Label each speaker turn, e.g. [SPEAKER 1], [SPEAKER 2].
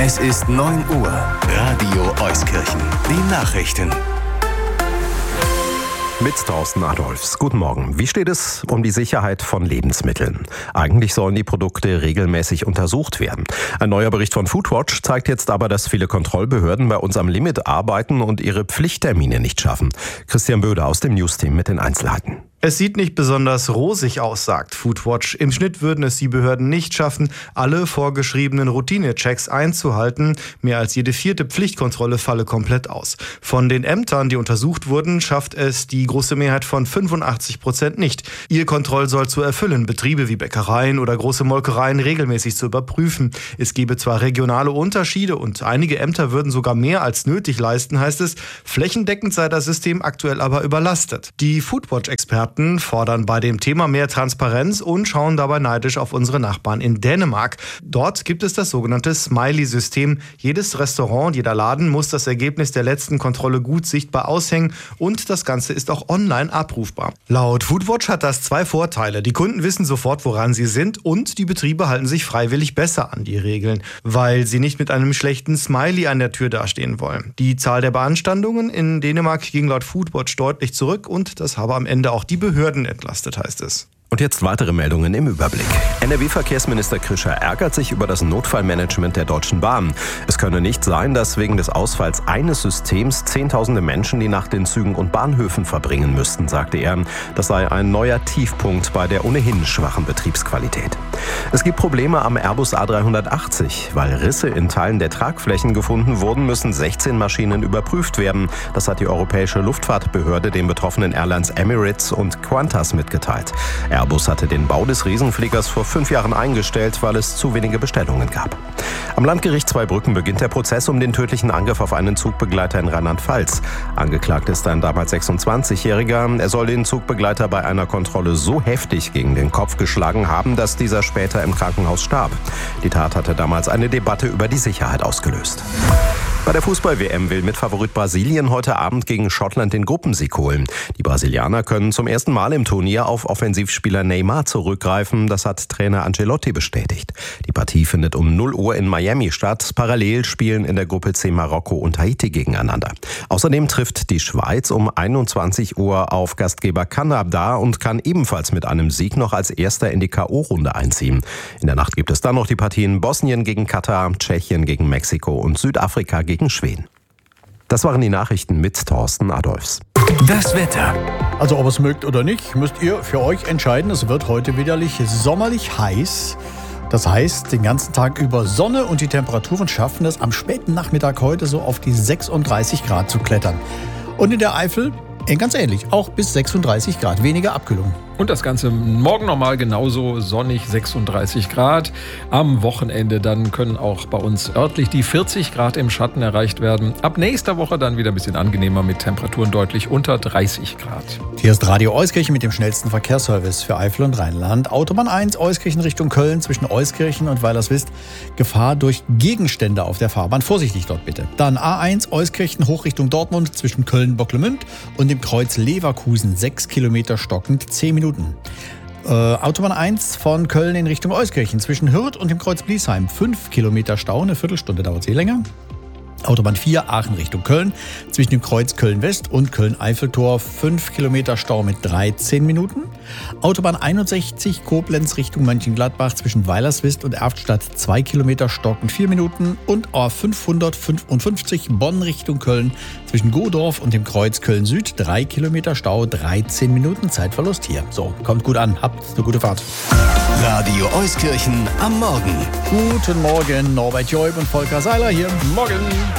[SPEAKER 1] Es ist 9 Uhr. Radio Euskirchen. Die Nachrichten.
[SPEAKER 2] Mit Thorsten Adolfs. Guten Morgen. Wie steht es um die Sicherheit von Lebensmitteln? Eigentlich sollen die Produkte regelmäßig untersucht werden. Ein neuer Bericht von Foodwatch zeigt jetzt aber, dass viele Kontrollbehörden bei uns am Limit arbeiten und ihre Pflichttermine nicht schaffen. Christian Böder aus dem Newsteam mit den Einzelheiten.
[SPEAKER 3] Es sieht nicht besonders rosig aus, sagt Foodwatch. Im Schnitt würden es die Behörden nicht schaffen, alle vorgeschriebenen Routine-Checks einzuhalten. Mehr als jede 4. Pflichtkontrolle falle komplett aus. Von den Ämtern, die untersucht wurden, schafft es die große Mehrheit von 85% nicht. Ihr Kontrollsoll zu erfüllen, Betriebe wie Bäckereien oder große Molkereien regelmäßig zu überprüfen. Es gebe zwar regionale Unterschiede und einige Ämter würden sogar mehr als nötig leisten, heißt es. Flächendeckend sei das System aktuell aber überlastet. Die Foodwatch-Experten fordern bei dem Thema mehr Transparenz und schauen dabei neidisch auf unsere Nachbarn in Dänemark. Dort gibt es das sogenannte Smiley-System. Jedes Restaurant, jeder Laden muss das Ergebnis der letzten Kontrolle gut sichtbar aushängen und das Ganze ist auch online abrufbar. Laut Foodwatch hat das 2 Vorteile. Die Kunden wissen sofort, woran sie sind und die Betriebe halten sich freiwillig besser an die Regeln, weil sie nicht mit einem schlechten Smiley an der Tür dastehen wollen. Die Zahl der Beanstandungen in Dänemark ging laut Foodwatch deutlich zurück und das habe am Ende auch die Behörden entlastet, heißt es.
[SPEAKER 2] Und jetzt weitere Meldungen im Überblick. NRW-Verkehrsminister Krischer ärgert sich über das Notfallmanagement der Deutschen Bahn. Es könne nicht sein, dass wegen des Ausfalls eines Systems Zehntausende Menschen die Nacht in Zügen und Bahnhöfen verbringen müssten, sagte er. Das sei ein neuer Tiefpunkt bei der ohnehin schwachen Betriebsqualität. Es gibt Probleme am Airbus A380. Weil Risse in Teilen der Tragflächen gefunden wurden, müssen 16 Maschinen überprüft werden. Das hat die Europäische Luftfahrtbehörde den betroffenen Airlines Emirates und Qantas mitgeteilt. Airbus hatte den Bau des Riesenfliegers vor 5 Jahren eingestellt, weil es zu wenige Bestellungen gab. Am Landgericht Zweibrücken beginnt der Prozess um den tödlichen Angriff auf einen Zugbegleiter in Rheinland-Pfalz. Angeklagt ist ein damals 26-Jähriger. Er soll den Zugbegleiter bei einer Kontrolle so heftig gegen den Kopf geschlagen haben, dass dieser später im Krankenhaus starb. Die Tat hatte damals eine Debatte über die Sicherheit ausgelöst. Bei der Fußball-WM will Mitfavorit Brasilien heute Abend gegen Schottland den Gruppensieg holen. Die Brasilianer können zum ersten Mal im Turnier auf Offensivspieler Neymar zurückgreifen. Das hat Trainer Ancelotti bestätigt. Die Partie findet um 0 Uhr in Miami statt. Parallel spielen in der Gruppe C Marokko und Haiti gegeneinander. Außerdem trifft die Schweiz um 21 Uhr auf Gastgeber Kanada und kann ebenfalls mit einem Sieg noch als Erster in die K.O.-Runde einziehen. In der Nacht gibt es dann noch die Partien Bosnien gegen Katar, Tschechien gegen Mexiko und Südafrika gegen Schweden. Das waren die Nachrichten mit Thorsten Adolfs.
[SPEAKER 1] Das Wetter.
[SPEAKER 4] Also ob ihr es mögt oder nicht, müsst ihr für euch entscheiden. Es wird heute widerlich sommerlich heiß. Das heißt, den ganzen Tag über Sonne und die Temperaturen schaffen es am späten Nachmittag heute so auf die 36 Grad zu klettern. Und in der Eifel ganz ähnlich, auch bis 36 Grad, weniger Abkühlung.
[SPEAKER 5] Und das Ganze morgen nochmal genauso sonnig, 36 Grad. Am Wochenende dann können auch bei uns örtlich die 40 Grad im Schatten erreicht werden. Ab nächster Woche dann wieder ein bisschen angenehmer mit Temperaturen deutlich unter 30 Grad.
[SPEAKER 4] Hier ist Radio Euskirchen mit dem schnellsten Verkehrsservice für Eifel und Rheinland. Autobahn 1 Euskirchen Richtung Köln zwischen Euskirchen und Weilerswist. Gefahr durch Gegenstände auf der Fahrbahn. Vorsichtig dort bitte. Dann A1 Euskirchen hoch Richtung Dortmund zwischen Köln-Bocklemünd und dem Kreuz Leverkusen. 6 Kilometer stockend, 10 Minuten. Autobahn 1 von Köln in Richtung Euskirchen zwischen Hürth und dem Kreuz Bliesheim. 5 Kilometer Stau, eine Viertelstunde dauert es länger. Autobahn 4 Aachen Richtung Köln zwischen dem Kreuz Köln-West und Köln-Eiffeltor 5 Kilometer Stau mit 13 Minuten. Autobahn 61 Koblenz Richtung Mönchengladbach zwischen Weilerswist und Erftstadt 2 Kilometer stockend 4 Minuten und A555 Bonn Richtung Köln zwischen Godorf und dem Kreuz Köln-Süd 3 Kilometer Stau, 13 Minuten Zeitverlust hier. So, kommt gut an, habt eine gute Fahrt.
[SPEAKER 1] Radio Euskirchen am Morgen.
[SPEAKER 4] Guten Morgen, Norbert Joib und Volker Seiler hier.
[SPEAKER 5] Morgen.